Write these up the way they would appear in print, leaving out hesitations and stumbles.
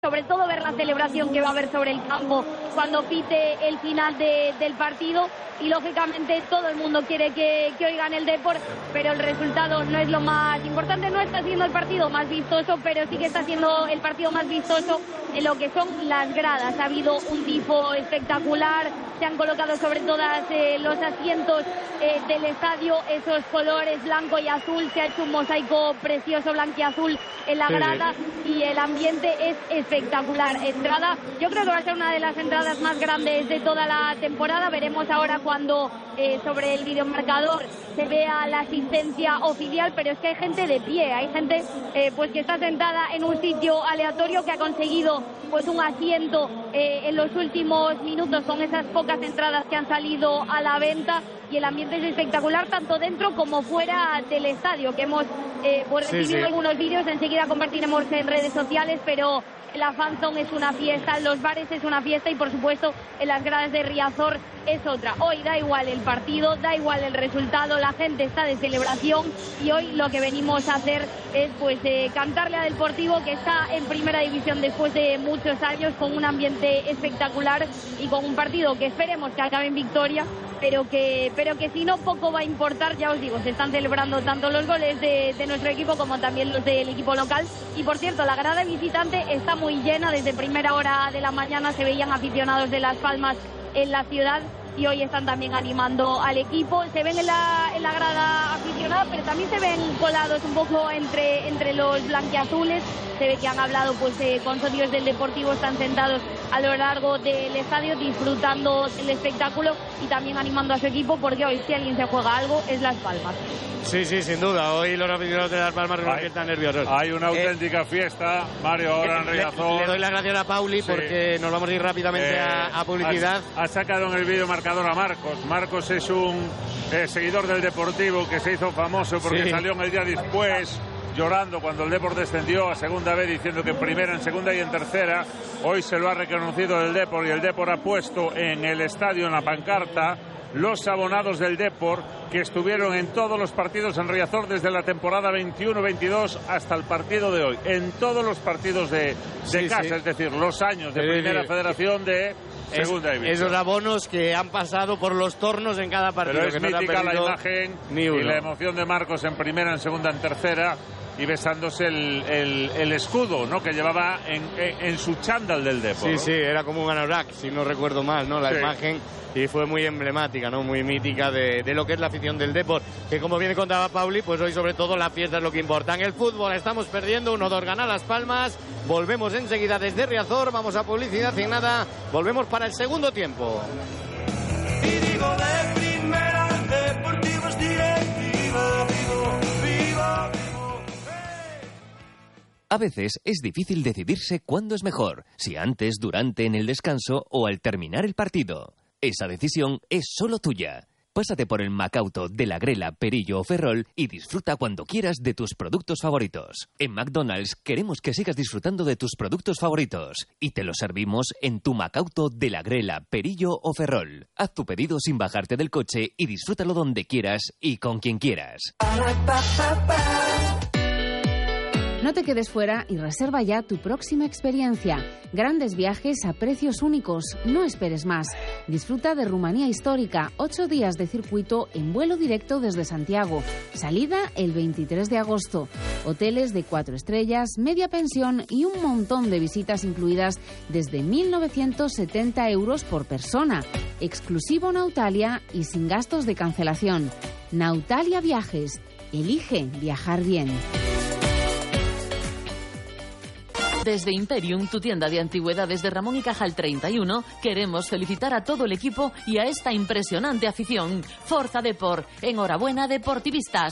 sobre todo ver la celebración que va a haber sobre el campo cuando pite el final del partido. Y lógicamente todo el mundo quiere que hoy gane el Depor, pero el resultado no es lo más importante. No está siendo el partido más vistoso, pero sí que está siendo el partido más vistoso en lo que son las gradas. Ha habido un tifo espectacular, se han colocado sobre todas los asientos del estadio esos colores blanco y azul, se ha hecho un mosaico precioso blanquiazul en la grada y el ambiente es espectacular. Entrada, yo creo que va a ser una de las entradas más grandes de toda la temporada. Veremos ahora cuando sobre el videomarcador se vea la asistencia oficial, pero es que hay gente de pie, hay gente pues que está sentada en un sitio aleatorio, que ha conseguido pues un asiento en los últimos minutos con esas pocas entradas que han salido a la venta, y el ambiente es espectacular tanto dentro como fuera del estadio, que hemos pues recibido algunos vídeos, enseguida compartiremos en redes sociales, pero la fanzone es una fiesta, en los bares es una fiesta y por supuesto en las gradas de Riazor es otra. Hoy da igual el partido, da igual el resultado, la gente está de celebración y hoy lo que venimos a hacer es pues cantarle a Deportivo, que está en primera división después de muchos años, con un ambiente espectacular y con un partido que esperemos que acabe en victoria, pero que si no, poco va a importar. Ya os digo, se están celebrando tanto los goles de nuestro equipo como también los del equipo local. Y por cierto, la grada visitante está muy llena, desde primera hora de la mañana se veían aficionados de Las Palmas en la ciudad y hoy están también animando al equipo. Se ven en la grada aficionada, pero también se ven colados un poco entre los blanquiazules. Se ve que han hablado pues con socios del Deportivo, están sentados a lo largo del estadio disfrutando del espectáculo y también animando a su equipo, porque hoy si alguien se juega algo es Las Palmas. Sí, sin duda. Hoy los aficionados de Las Palmas están nerviosos. Hay una auténtica fiesta, Mario, ahora en Riazor. Le doy las gracias a Pauli porque nos vamos a ir rápidamente a publicidad. Ha sacado en el vídeo marcador a Marcos. Marcos es un seguidor del Deportivo que se hizo famoso porque salió en el día después llorando cuando el Depor descendió a segunda vez, diciendo que en primera, en segunda y en tercera. Hoy se lo ha reconocido el Depor y el Depor ha puesto en el estadio, en la pancarta, los abonados del Depor que estuvieron en todos los partidos en Riazor desde la temporada 21-22 hasta el partido de hoy, en todos los partidos de casa, es decir, los años de primera federación de segunda división. Esos abonos que han pasado por los tornos en cada partido. Pero es que mítica no la imagen y la emoción de Marcos en primera, en segunda, en tercera, y besándose el escudo, ¿no?, que llevaba en su chándal del Depor. Sí, era como un anorak, si no recuerdo mal, ¿no?, la imagen, y fue muy emblemática, ¿no?, muy mítica de lo que es la afición del Depor, que como bien contaba Pauli, pues hoy sobre todo la fiesta es lo que importa. En el fútbol estamos perdiendo 1-2, gana Las Palmas, volvemos enseguida desde Riazor, vamos a publicidad y nada, volvemos para el segundo tiempo. Y digo de primera, Deportivo es directivo, vivo. A veces es difícil decidirse cuándo es mejor, si antes, durante, en el descanso o al terminar el partido. Esa decisión es solo tuya. Pásate por el Macauto de la Grela, Perillo o Ferrol y disfruta cuando quieras de tus productos favoritos. En McDonald's queremos que sigas disfrutando de tus productos favoritos y te los servimos en tu Macauto de la Grela, Perillo o Ferrol. Haz tu pedido sin bajarte del coche y disfrútalo donde quieras y con quien quieras. No te quedes fuera y reserva ya tu próxima experiencia. Grandes viajes a precios únicos. No esperes más. Disfruta de Rumanía Histórica. 8 días de circuito en vuelo directo desde Santiago. Salida el 23 de agosto. Hoteles de 4 estrellas, media pensión y un montón de visitas incluidas desde 1.970 euros por persona. Exclusivo Nautalia y sin gastos de cancelación. Nautalia Viajes. Elige viajar bien. Desde Imperium, tu tienda de antigüedades de Ramón y Cajal 31, queremos felicitar a todo el equipo y a esta impresionante afición. Forza Depor, enhorabuena deportivistas.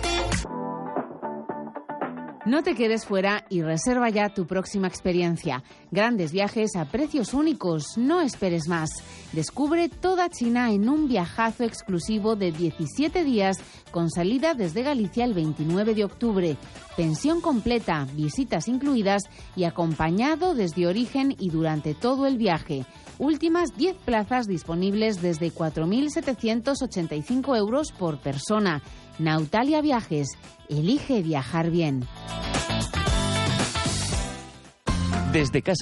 No te quedes fuera y reserva ya tu próxima experiencia. Grandes viajes a precios únicos, no esperes más. Descubre toda China en un viajazo exclusivo de 17 días con salida desde Galicia el 29 de octubre. Pensión completa, visitas incluidas y acompañado desde origen y durante todo el viaje. Últimas 10 plazas disponibles desde 4.785 euros por persona. Nautalia Viajes. Elige viajar bien. Desde casa